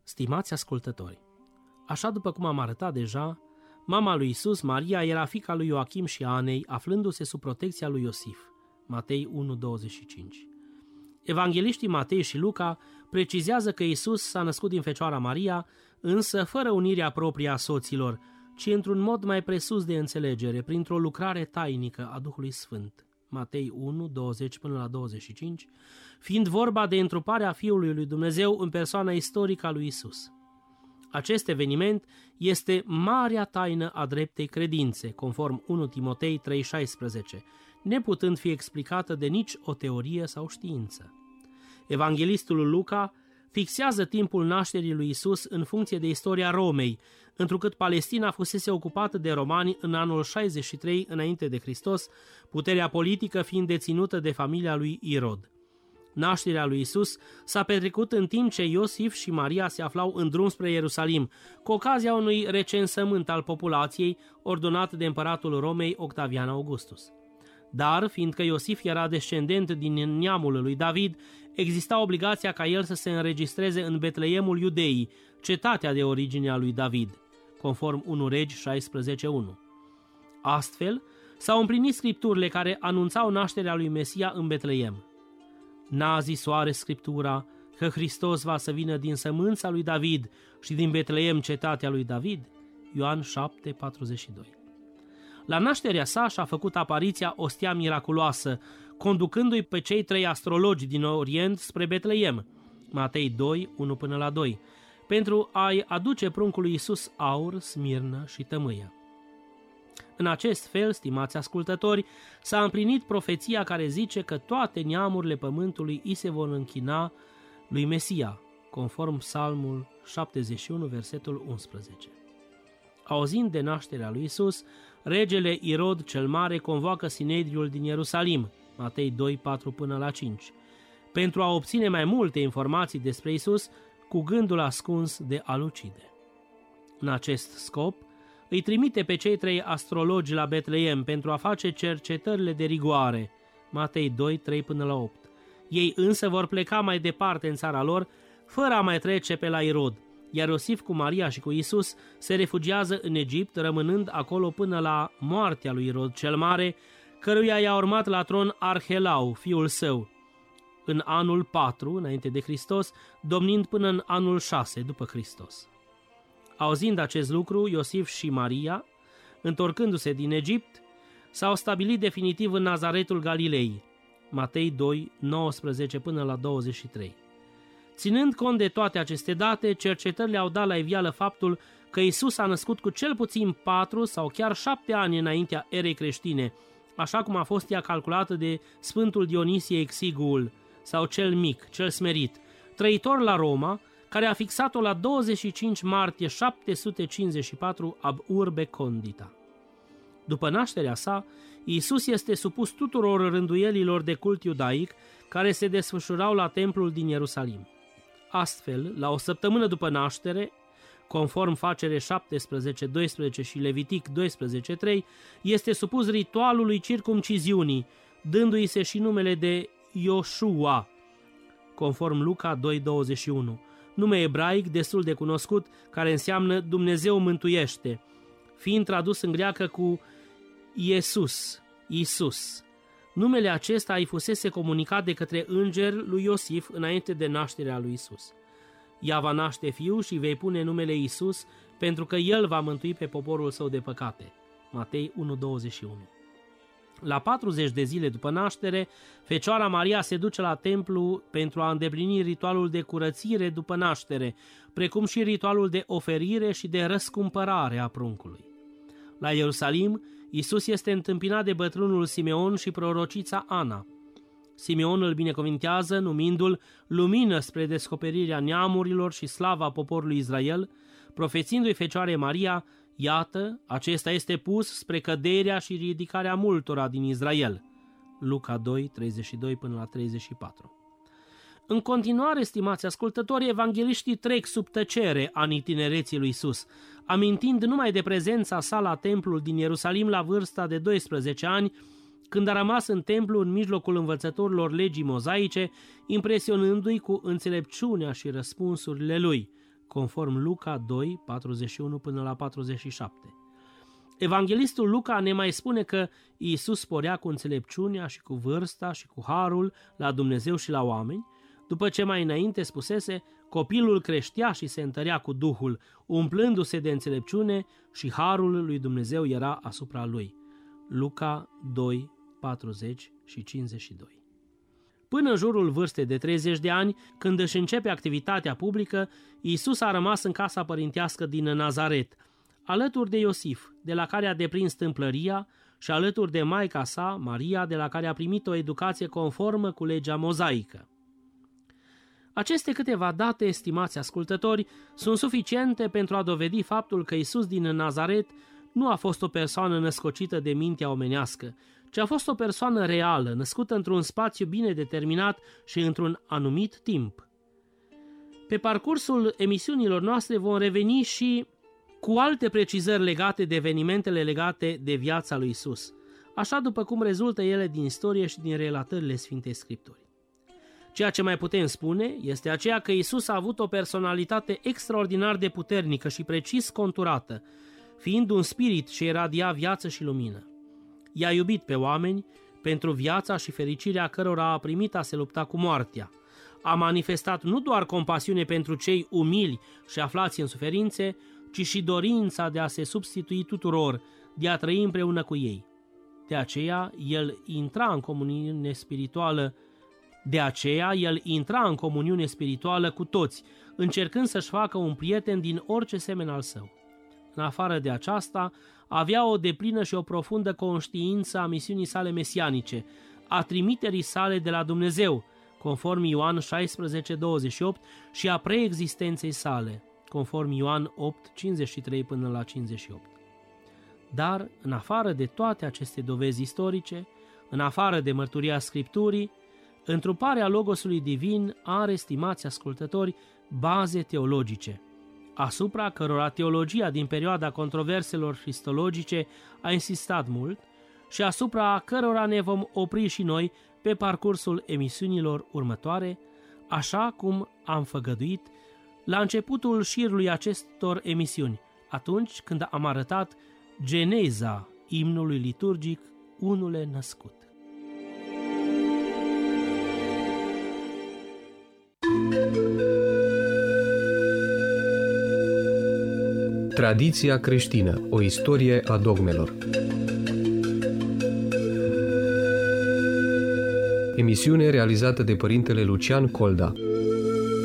Stimați ascultători, așa după cum am arătat deja, mama lui Iisus, Maria, era fiica lui Ioachim și Anei, aflându-se sub protecția lui Iosif. Matei 1:25. Evangeliștii Matei și Luca precizează că Iisus s-a născut din Fecioara Maria, însă fără unirea proprie a soților, ci într-un mod mai presus de înțelegere, printr-o lucrare tainică a Duhului Sfânt. Matei 1:20-25, fiind vorba de întruparea Fiului lui Dumnezeu în persoana istorică a lui Isus. Acest eveniment este marea taină a dreptei credințe, conform 1 Timotei 3:16, neputând fi explicată de nici o teorie sau știință. Evanghelistul Luca fixează timpul nașterii lui Isus în funcție de istoria Romei, întrucât Palestina fusese ocupată de romani în anul 63 înainte de Hristos, puterea politică fiind deținută de familia lui Irod. Nașterea lui Isus s-a petrecut în timp ce Iosif și Maria se aflau în drum spre Ierusalim, cu ocazia unui recensământ al populației ordonat de împăratul Romei Octavian Augustus. Dar, fiindcă Iosif era descendent din neamul lui David, exista obligația ca el să se înregistreze în Betleemul Iudeii, cetatea de origine a lui David, conform 1 Regi 16:1. Astfel, s-au împlinit scripturile care anunțau nașterea lui Mesia în Betleem. N-a zis oare Scriptura că Hristos va să vină din sămânța lui David și din Betleem, cetatea lui David? Ioan 7:42. La nașterea sa și-a făcut apariția ostia miraculoasă, conducându-i pe cei 3 astrologi din Orient spre Betleem, Matei 2:1-2, pentru a-i aduce pruncului Iisus aur, smirnă și tămâie. În acest fel, stimați ascultători, s-a împlinit profeția care zice că toate neamurile pământului îi se vor închina lui Mesia, conform Psalmul 71, versetul 11. Auzind de nașterea lui Isus, regele Irod cel Mare convoacă Sinedriul din Ierusalim, Matei 2:4-5, pentru a obține mai multe informații despre Isus, cu gândul ascuns de a-l ucide. În acest scop, îi trimite pe cei 3 astrologi la Betleem pentru a face cercetările de rigoare, Matei 2:3-8. Ei însă vor pleca mai departe în țara lor, fără a mai trece pe la Irod, iar Iosif cu Maria și cu Isus se refugiază în Egipt, rămânând acolo până la moartea lui Irod cel Mare, căruia i-a urmat la tron Arhelau, fiul său, în anul 4 înainte de Hristos, domnind până în anul 6 după Hristos. Auzind acest lucru, Iosif și Maria, întorcându-se din Egipt, s-au stabilit definitiv în Nazaretul Galilei, Matei 2:19-23. Ținând cont de toate aceste date, cercetările au dat la iveală faptul că Isus a născut cu cel puțin 4 sau chiar 7 ani înaintea erei creștine, așa cum a fost ea calculată de Sfântul Dionisie Exiguul, sau cel mic, cel smerit, trăitor la Roma, care a fixat-o la 25 martie 754 ab urbe condita. După nașterea sa, Iisus este supus tuturor rânduielilor de cult iudaic care se desfășurau la templul din Ierusalim. Astfel, la o săptămână după naștere, conform Facere 17:12 și Levitic 12:3, este supus ritualului circumciziunii, dându-i se și numele de Ioșua, conform Luca 2:21, nume ebraic destul de cunoscut care înseamnă Dumnezeu mântuiește, fiind tradus în greacă cu Iesus, Isus. Numele acesta îi fusese comunicat de către înger lui Iosif înainte de nașterea lui Isus. Ea va naște fiu și vei pune numele Isus, pentru că el va mântui pe poporul său de păcate. Matei 1:21. La 40 de zile după naștere, Fecioara Maria se duce la templu pentru a îndeplini ritualul de curățire după naștere, precum și ritualul de oferire și de răscumpărare a pruncului. La Ierusalim, Isus este întâmpinat de bătrânul Simeon și prorocița Ana. Simeon îl binecuvintează, numindu-l lumină spre descoperirea neamurilor și slava poporului Israel, profețindu-i Fecioarei Maria: iată, acesta este pus spre căderea și ridicarea multora din Israel. Luca 2:32-34. În continuare, stimați ascultători, evangeliștii trec sub tăcere anii tinereții lui Isus, amintind numai de prezența sa la templul din Ierusalim la vârsta de 12 ani, când a rămas în templu în mijlocul învățătorilor legii mozaice, impresionându-i cu înțelepciunea și răspunsurile lui, conform Luca 2, 41 până la 47. Evanghelistul Luca ne mai spune că Iisus sporea cu înțelepciunea și cu vârsta și cu harul la Dumnezeu și la oameni, după ce mai înainte spusese, copilul creștea și se întărea cu Duhul, umplându-se de înțelepciune și harul lui Dumnezeu era asupra lui. Luca 2, 40 și 52. Până în jurul vârstei de 30 de ani, când își începe activitatea publică, Iisus a rămas în casa părintească din Nazaret, alături de Iosif, de la care a deprins tâmplăria, și alături de maica sa, Maria, de la care a primit o educație conformă cu legea mozaică. Aceste câteva date, estimați ascultători, sunt suficiente pentru a dovedi faptul că Iisus din Nazaret nu a fost o persoană născocită de mintea omenească, ci a fost o persoană reală, născută într-un spațiu bine determinat și într-un anumit timp. Pe parcursul emisiunilor noastre vom reveni și cu alte precizări legate de evenimentele legate de viața lui Iisus, așa după cum rezultă ele din istorie și din relatările Sfintei Scripturi. Ceea ce mai putem spune este aceea că Iisus a avut o personalitate extraordinar de puternică și precis conturată, fiind un spirit ce iradia viață și lumină. I-a iubit pe oameni pentru viața și fericirea cărora a primit a se lupta cu moartea. A manifestat nu doar compasiune pentru cei umili și aflați în suferințe, ci și dorința de a se substitui tuturor, de a trăi împreună cu ei. De aceea, el intra în comuniune spirituală cu toți, încercând să-și facă un prieten din orice semen al său. În afară de aceasta, avea o deplină și o profundă conștiință a misiunii sale mesianice, a trimiterii sale de la Dumnezeu, conform Ioan 16:28, și a preexistenței sale, conform Ioan 8:53 până la 58. Dar, în afară de toate aceste dovezi istorice, în afară de mărturia Scripturii, întruparea Logosului Divin are, stimați ascultători, baze teologice, asupra cărora teologia din perioada controverselor cristologice a insistat mult și asupra cărora ne vom opri și noi pe parcursul emisiunilor următoare, așa cum am făgăduit la începutul șirului acestor emisiuni, atunci când am arătat geneza imnului liturgic Unule Născut. Tradiția creștină, o istorie a dogmelor. Emisiune realizată de Părintele Lucian Colda.